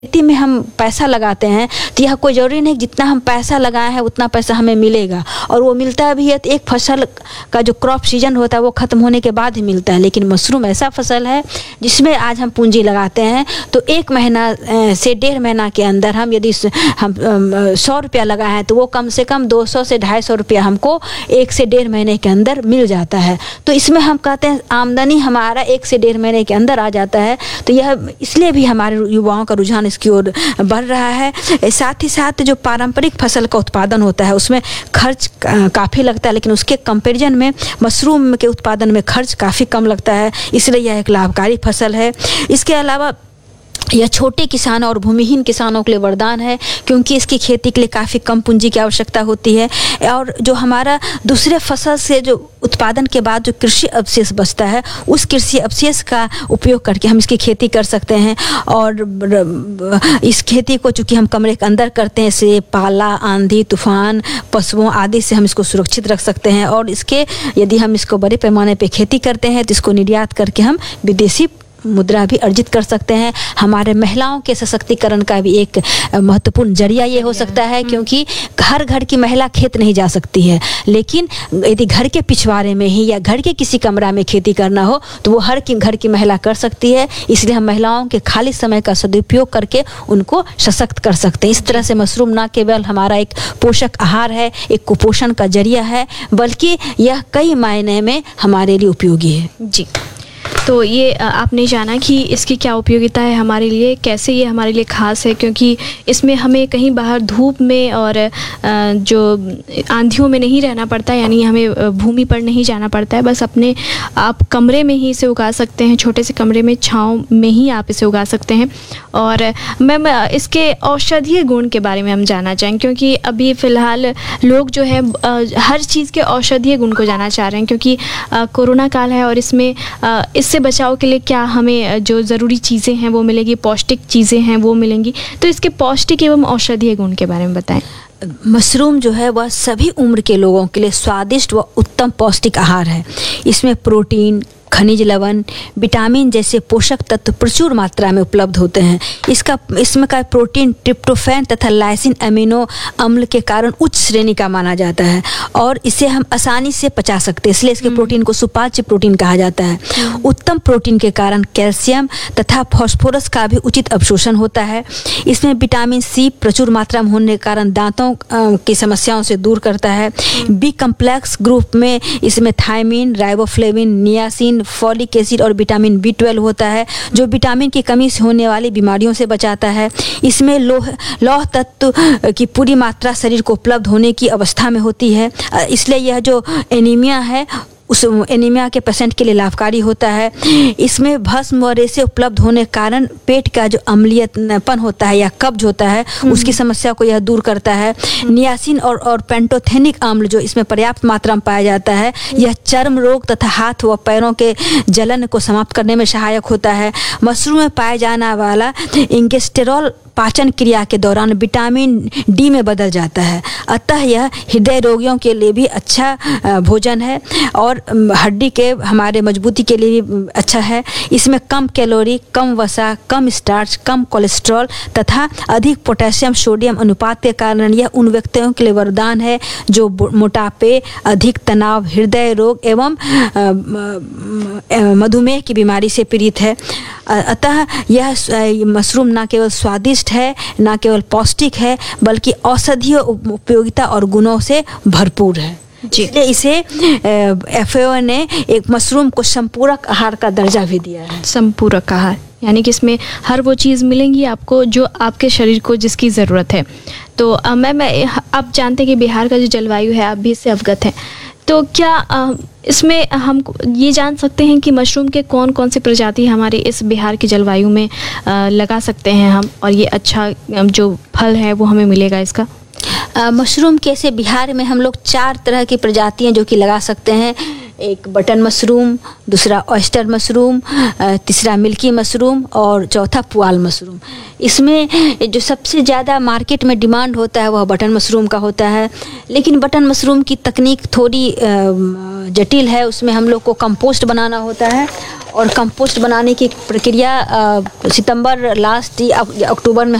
खेती में हम पैसा लगाते हैं तो यह कोई ज़रूरी नहीं जितना हम पैसा लगाए हैं उतना पैसा हमें मिलेगा, और वो मिलता भी है तो एक फसल का जो क्रॉप सीजन होता है वो ख़त्म होने के बाद ही मिलता है। लेकिन मशरूम ऐसा फसल है जिसमें आज हम पूंजी लगाते हैं तो 1 महीना से 1.5 महीना के अंदर हम यदि हम 100 रुपया लगाए हैं तो वो कम से कम 200 से 250 रुपया हमको 1 से 1.5 महीने के अंदर मिल जाता है। तो इसमें हम कहते हैं आमदनी हमारा 1 से 1.5 महीने के अंदर आ जाता है। तो यह इसलिए भी हमारे युवाओं का रुझान इसकी ओर बढ़ रहा है। साथ ही साथ जो पारंपरिक फसल का उत्पादन होता है उसमें खर्च काफ़ी लगता है, लेकिन उसके कंपैरिजन में मशरूम के उत्पादन में खर्च काफ़ी कम लगता है, इसलिए यह एक लाभकारी फसल है। इसके अलावा यह छोटे किसानों और भूमिहीन किसानों के लिए वरदान है, क्योंकि इसकी खेती के लिए काफ़ी कम पूंजी की आवश्यकता होती है। और जो हमारा दूसरे फसल से जो उत्पादन के बाद जो कृषि अवशेष बचता है उस कृषि अवशेष का उपयोग करके हम इसकी खेती कर सकते हैं। और इस खेती को चूँकि हम कमरे के अंदर करते हैं, इससे पाला, आंधी, तूफान, पशुओं आदि से हम इसको सुरक्षित रख सकते हैं। और इसके यदि हम इसको बड़े पैमाने पर खेती करते हैं तो इसको निर्यात करके हम विदेशी मुद्रा भी अर्जित कर सकते हैं। हमारे महिलाओं के सशक्तिकरण का भी एक महत्वपूर्ण जरिया ये हो सकता है, क्योंकि हर घर की महिला खेत नहीं जा सकती है, लेकिन यदि घर के पिछवाड़े में ही या घर के किसी कमरा में खेती करना हो तो वो हर घर की महिला कर सकती है। इसलिए हम महिलाओं के खाली समय का सदुपयोग करके उनको सशक्त कर सकते हैं। इस तरह से मशरूम न केवल हमारा एक पोषक आहार है, एक कुपोषण का जरिया है, बल्कि यह कई मायने में हमारे लिए उपयोगी है। जी, तो ये आपने जाना कि इसकी क्या उपयोगिता है हमारे लिए, कैसे ये हमारे लिए ख़ास है, क्योंकि इसमें हमें कहीं बाहर धूप में और जो आंधियों में नहीं रहना पड़ता, यानी हमें भूमि पर नहीं जाना पड़ता है। बस अपने आप कमरे में ही इसे उगा सकते हैं, छोटे से कमरे में छाँव में ही आप इसे उगा सकते हैं। और मैम, इसके औषधीय गुण के बारे में हम जानना चाहेंगे, क्योंकि अभी फ़िलहाल लोग जो है हर चीज़ के औषधीय गुण को जानना चाह रहे हैं, क्योंकि कोरोना काल है और इसमें इससे बचाव के लिए क्या हमें जो ज़रूरी चीज़ें हैं वो मिलेगी, पौष्टिक चीज़ें हैं वो मिलेंगी। तो इसके पौष्टिक एवं औषधीय गुण के बारे में बताएं। मशरूम जो है वह सभी उम्र के लोगों के लिए स्वादिष्ट व उत्तम पौष्टिक आहार है। इसमें प्रोटीन, खनिज लवण, विटामिन जैसे पोषक तत्व प्रचुर मात्रा में उपलब्ध होते हैं। इसमें का प्रोटीन ट्रिप्टोफैन तथा लाइसिन अमीनो अम्ल के कारण उच्च श्रेणी का माना जाता है और इसे हम आसानी से पचा सकते हैं, इसलिए इसके प्रोटीन को सुपाच्य प्रोटीन कहा जाता है। उत्तम प्रोटीन के कारण कैल्शियम तथा फास्फोरस का भी उचित अवशोषण होता है। इसमें विटामिन सी प्रचुर मात्रा में होने के कारण दांतों की समस्याओं से दूर करता है। बी कम्प्लेक्स ग्रुप में इसमें thiamine, riboflavin, niacin, folic acid और विटामिन B12 होता है, जो विटामिन की कमी से होने वाली बीमारियों से बचाता है। इसमें लौह तत्व की पूरी मात्रा शरीर को उपलब्ध होने की अवस्था में होती है, इसलिए यह जो एनीमिया है उस एनीमिया के पेशेंट के लिए लाभकारी होता है। इसमें भस्म व रेशे उपलब्ध होने के कारण पेट का जो अम्लीयपन होता है या कब्ज होता है उसकी समस्या को यह दूर करता है। नियासिन और पेंटोथेनिक अम्ल जो इसमें पर्याप्त मात्रा में पाया जाता है, यह चर्म रोग तथा हाथ व पैरों के जलन को समाप्त करने में सहायक होता है। मशरूम में पाया जाने वाला इंगेस्टेरॉल पाचन क्रिया के दौरान विटामिन डी में बदल जाता है, अतः यह हृदय रोगियों के लिए भी अच्छा भोजन है और हड्डी के हमारे मजबूती के लिए भी अच्छा है। इसमें कम कैलोरी, कम वसा, कम स्टार्च, कम कोलेस्ट्रॉल तथा अधिक पोटेशियम सोडियम अनुपात के कारण यह उन व्यक्तियों के लिए वरदान है जो मोटापे, अधिक तनाव, हृदय रोग एवं मधुमेह की बीमारी से पीड़ित है। अतः यह मशरूम न केवल स्वादिष्ट है, न केवल पौष्टिक है, बल्कि औषधीय उपयोगिता और गुणों से भरपूर है। इसलिए इसे FAO ने एक मशरूम को संपूरक आहार का दर्जा भी दिया है। संपूरक आहार यानी कि इसमें हर वो चीज़ मिलेंगी आपको जो आपके शरीर को जिसकी ज़रूरत है। तो मैम, आप जानते हैं कि बिहार का जो जलवायु है आप भी इससे अवगत हैं, तो क्या इसमें हम ये जान सकते हैं कि मशरूम के कौन कौन से प्रजाति हमारे इस बिहार की जलवायु में लगा सकते हैं हम, और ये अच्छा जो फल है वो हमें मिलेगा इसका? मशरूम के ऐसे बिहार में हम लोग 4 तरह की प्रजातियां जो कि लगा सकते हैं। एक बटन मशरूम, दूसरा ऑयस्टर मशरूम, तीसरा मिल्की मशरूम और चौथा पुआल मशरूम। इसमें जो सबसे ज़्यादा मार्केट में डिमांड होता है वह बटन मशरूम का होता है, लेकिन बटन मशरूम की तकनीक थोड़ी जटिल है। उसमें हम लोग को कंपोस्ट बनाना होता है और कंपोस्ट बनाने की प्रक्रिया सितंबर लास्ट अक्टूबर में